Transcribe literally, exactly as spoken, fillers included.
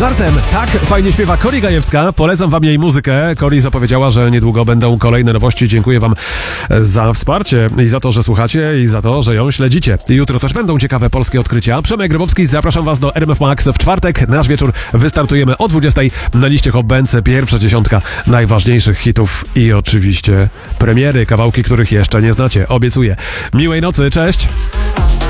Żartem, tak fajnie śpiewa Kori Gajewska. Polecam wam jej muzykę. Kori zapowiedziała, że niedługo będą kolejne nowości. Dziękuję wam za wsparcie i za to, że słuchacie i za to, że ją śledzicie. Jutro też będą ciekawe polskie odkrycia. Przemek Grybowski, zapraszam was do R M F Max w czwartek. Nasz wieczór wystartujemy o dwudziestej na liście Hot Bence. Pierwsza dziesiątka najważniejszych hitów i oczywiście premiery, kawałki, których jeszcze nie znacie. Obiecuję. Miłej nocy, cześć!